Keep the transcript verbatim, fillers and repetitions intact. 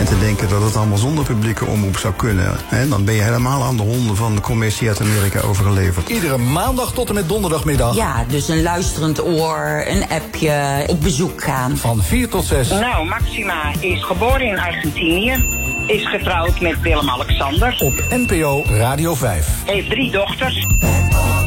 te denken dat het allemaal zonder publieke omroep zou kunnen. Hè? Dan ben je helemaal aan de honden van de commercie uit Amerika overgeleverd. Iedere maandag tot en met donderdagmiddag. Ja, dus een luisterend oor, een appje, op bezoek gaan. Van vier tot zes. Nou, Maxima is geboren in Argentinië. Is getrouwd met Willem-Alexander. Op N P O Radio vijf. Heeft drie dochters.